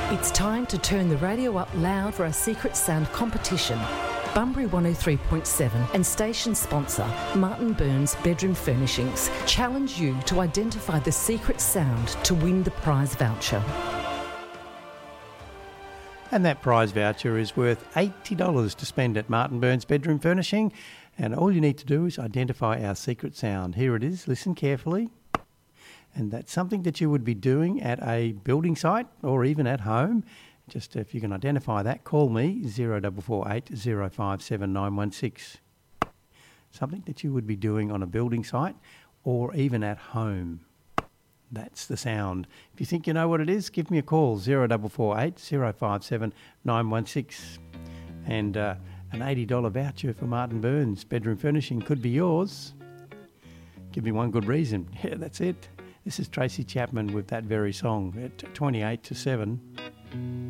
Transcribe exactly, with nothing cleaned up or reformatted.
It's time to turn the radio up loud for our Secret Sound competition. Bunbury one oh three point seven and station sponsor Martin Burns Bedroom Furnishings challenge you to identify the secret sound to win the prize voucher. And that prize voucher is worth eighty dollars to spend at Martin Burns Bedroom Furnishing. And all you need to do is identify our secret sound. Here it is. Listen carefully. And that's something that you would be doing at a building site or even at home. Just if you can identify that, call me, zero four four eight, zero five seven nine one six. Something that you would be doing on a building site or even at home. That's the sound. If you think you know what it is, give me a call, zero four four eight, zero five seven nine one six. And uh, an eighty dollars voucher for Martin Burns Bedroom Furnishing could be yours. Give me one good reason. Yeah, that's it. This is Tracy Chapman with that very song at twenty-eight to seven.